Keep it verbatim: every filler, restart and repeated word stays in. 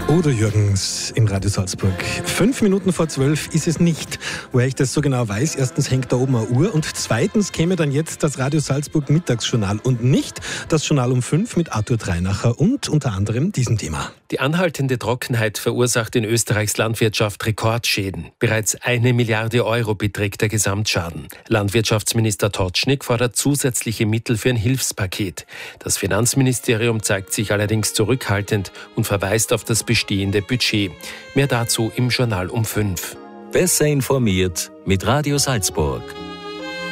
Udo Jürgens in Radio Salzburg. Fünf Minuten vor zwölf ist es nicht. Woher ich das so genau weiß, erstens hängt da oben eine Uhr und zweitens käme dann jetzt das Radio Salzburg Mittagsjournal und nicht das Journal um fünf mit Arthur Dreinacher und unter anderem diesem Thema. Die anhaltende Trockenheit verursacht in Österreichs Landwirtschaft Rekordschäden. Bereits eine Milliarde Euro beträgt der Gesamtschaden. Landwirtschaftsminister Totschnig fordert zusätzliche Mittel für ein Hilfspaket. Das Finanzministerium zeigt sich allerdings zurückhaltend und verweist auf das bestehende Budget. Mehr dazu im Journal um fünf. Besser informiert mit Radio Salzburg.